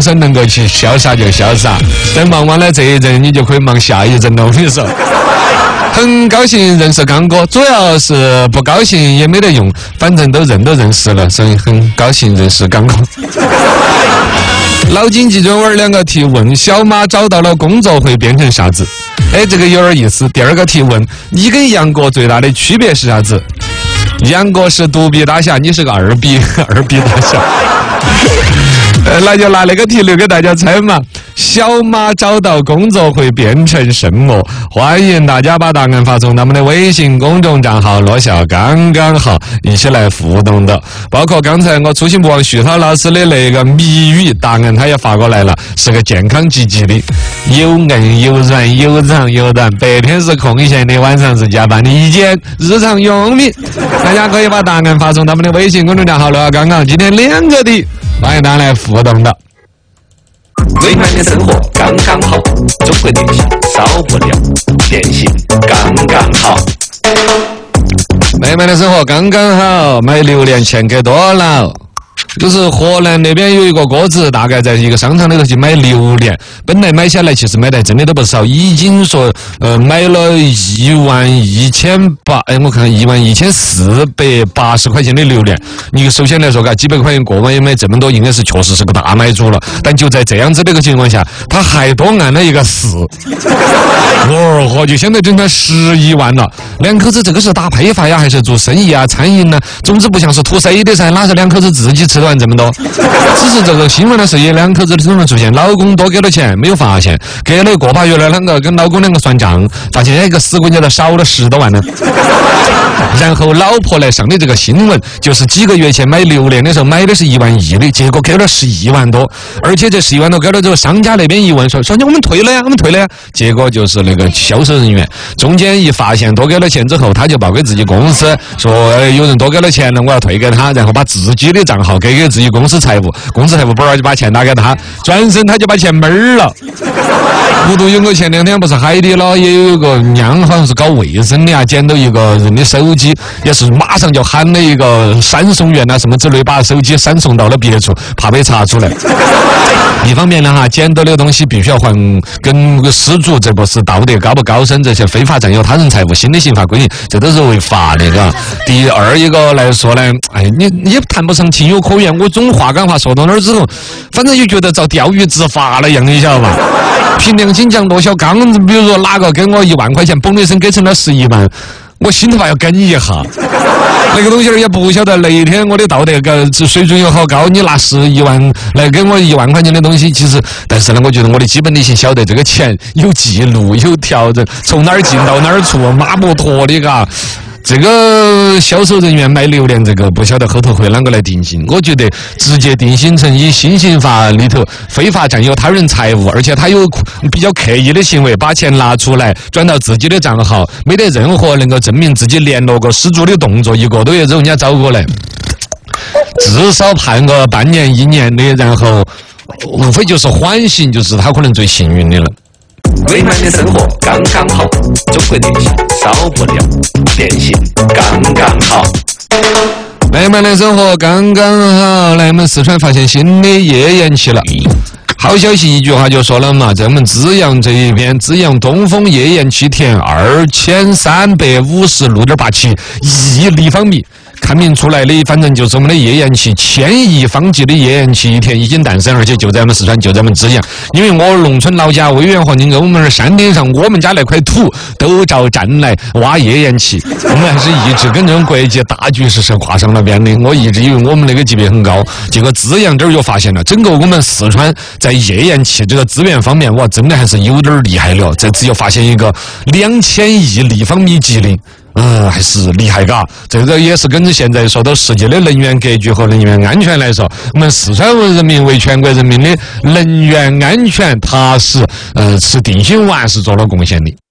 生能够去潇洒就潇洒，等忙完了这一阵，你就可以忙下一阵了。我跟你说，很高兴认识刚哥，主要是不高兴也没得用，反正都认识了，所以很高兴认识刚哥。脑筋急转弯2个提问：小马找到了工作会变成啥子？哎，这个有点意思。第2个提问：你跟杨过最大的区别是啥子？杨过是独臂大侠，你是个二臂大侠。那就拿那个题留给大家猜嘛。小马找到工作会变成什么？欢迎大家把答案发送到我们的微信公众账号落笑刚刚好，一起来互动的。包括刚才我初心不忘徐涛老师的那个谜语答案，他也发过来了，是个健康积极的，有硬有软，有长有短，白天是空闲的，晚上是加班的一件日常用品。大家可以把答案发送到我们的微信公众账号落笑刚刚。今天2个题，欢迎大家来互动的。 美满的生活刚刚好，中国电信少不了，电信刚刚好。 美满的生活刚刚好，买榴莲钱给多了。就是河南那边有一个哥子，大概在一个商场里头去买榴莲，本来买下来其实买的真的都不少，已经说买了11800，我看11480块钱的榴莲。你首先来说，几百块钱过万也买这么多，应该是确实是个大买主了。但就在这样子的一个情况下，他还多按了一个4，就相当于整他11万了。两口子这个是打批发呀，还是做生意啊、餐饮呢？总之不像是图谁的噻，哪是两口子自己吃完这么多？只是这个新闻呢是以两口子的身份出现，老公多给了钱没有发现，给了1个把月了，跟老公2个算账，发现一个死鬼家都少了10多万呢。然后老婆来上的这个新闻，就是几个月前买榴莲的时候买的是1万1的，结果给了11万多，而且这11万多给了之后，商家那边一问说商家我们退了呀，结果就是那个销售人员中间一发现多给了钱之后，他就报给自己公司说有人多给了钱了，我要退给他，然后把自己的账号给自己公司财务，公司财务本就把钱打给他，转身他就把钱闷儿了。无独有偶，前2天不是海底捞也有一个娘好像是搞卫生的啊，捡到一个人的手机，也是马上就喊了一个闪送员啊什么之类，把手机闪送到了别处，怕被查出来。一方面呢捡到的东西必须要还跟失主，这不是道德高不高深，这些非法占有他人财物，新的刑法规定这都是违法的，嘎。第二一个来说呢，你也谈不上情有可原，我总话赶话说到那儿之后，反正就觉得遭钓鱼执法了一样，你晓得吧？凭良心讲，罗小刚，比如说哪个给我1万块钱，嘣的一声给成了11万，我心头还要梗一下。那个东西也不晓得那一天我的道德水准有好高，你拿11万来给我1万块钱的东西，其实，但是呢，我觉得我的基本理性晓得这个钱有记录、有调整，从哪儿进到哪儿出，马不脱的，嘎。这个销售人员买榴莲这个不晓得后头会啷个来定性，我觉得直接定性成以新刑法里头非法占有他人财物，而且他有比较刻意的行为，把钱拿出来转到自己的账号，没得任何能够证明自己联络过失主的动作，1个多月之后人家找过来，至少判个半年1年的，然后无非就是缓刑，就是他可能最幸运的了。 美满的生活刚刚好，中国电信少不了，电信刚刚好。 美满的生活刚刚好，来我们四川发现新的页岩气了。好消息一句话就说了嘛，在我们资阳这一边，资阳东风页岩气田2356.87亿立方米。看明出来的，反正就是我们的页岩气，1000亿方级的页岩气田已经诞生，而且就在我们四川，就在我们资阳。因为我农村老家威远和宁沟，我们山顶上，我们家那块土都照占来挖页岩气。我们还是一直跟这种国际大局势是画上了边的。我一直以为我们那个级别很高，结果资阳这儿又发现了，整个我们四川在页岩气这个资源方面，哇，真的还是有点厉害了。这次又发现一个2000亿立方米级的。还是厉害嘎，这个也是跟现在说到世界的能源格局和能源安全来说，我们四川人民为全国人民的能源安全踏实是定心丸是做了贡献的。